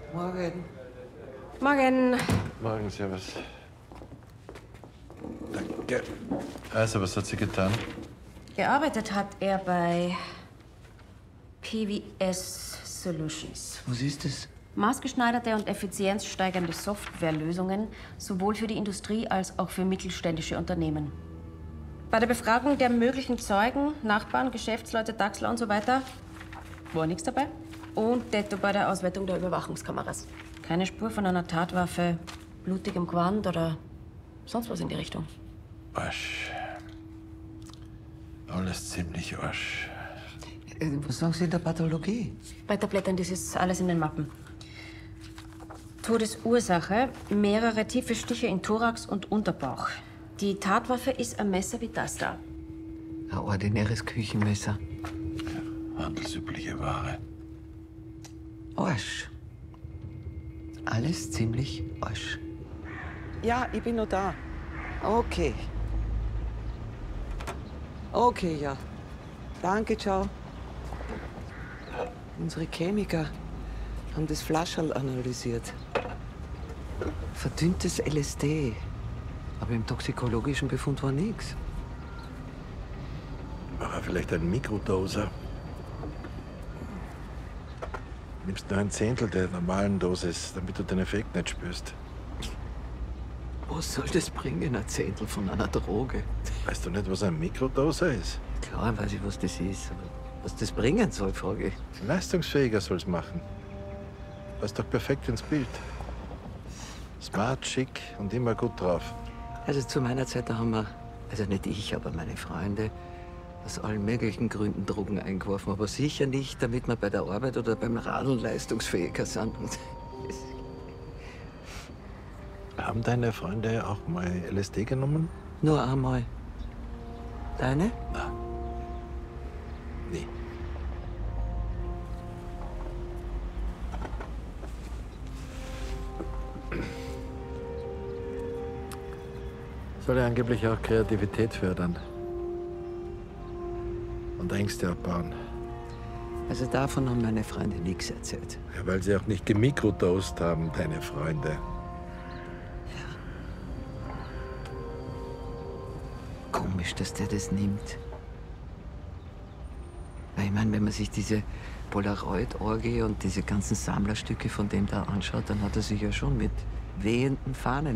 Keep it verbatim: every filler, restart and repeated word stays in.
Morgen. Morgen. Morgen, servus. Danke. Also, was hat sie getan? Gearbeitet hat er bei P V S Solutions. Was ist das? Maßgeschneiderte und effizienzsteigernde Softwarelösungen, sowohl für die Industrie als auch für mittelständische Unternehmen. Bei der Befragung der möglichen Zeugen, Nachbarn, Geschäftsleute, Dachsler und so weiter war nichts dabei. Und detto bei der Auswertung der Überwachungskameras. Keine Spur von einer Tatwaffe, blutigem Gewand oder sonst was in die Richtung. Arsch. Alles ziemlich Arsch. Äh, Was sagen Sie in der Pathologie? Weiterblättern, das ist alles in den Mappen. Todesursache, mehrere tiefe Stiche in Thorax und Unterbauch. Die Tatwaffe ist ein Messer wie das da. Ein ordinäres Küchenmesser. Handelsübliche Ware. Arsch. Alles ziemlich Arsch. Ja, ich bin noch da. Okay. Okay, ja. Danke, ciao. Unsere Chemiker haben das Flascherl analysiert. Verdünntes L S D. Aber im toxikologischen Befund war nichts. Aber vielleicht ein Mikrodoser. Nimmst nur ein Zehntel der normalen Dosis, damit du den Effekt nicht spürst. Was soll das bringen, ein Zehntel von einer Droge? Weißt du nicht, was ein Mikrodoser ist? Klar weiß ich, was das ist. Aber was das bringen soll, frage ich. Leistungsfähiger soll's machen. Passt doch perfekt ins Bild. Smart, schick und immer gut drauf. Also zu meiner Zeit, da haben wir, also nicht ich, aber meine Freunde, aus allen möglichen Gründen Drogen eingeworfen. Aber sicher nicht, damit wir bei der Arbeit oder beim Radeln leistungsfähiger sind. Haben deine Freunde auch mal L S D genommen? Nur einmal. Deine? Na. Nie. Soll ja angeblich auch Kreativität fördern. Und Ängste abbauen. Also davon haben meine Freunde nichts erzählt. Ja, weil sie auch nicht gemikrodost haben, deine Freunde. Komisch, dass der das nimmt. Weil ich meine, wenn man sich diese Polaroid-Orgie und diese ganzen Sammlerstücke von dem da anschaut, dann hat er sich ja schon mit wehenden Fahnen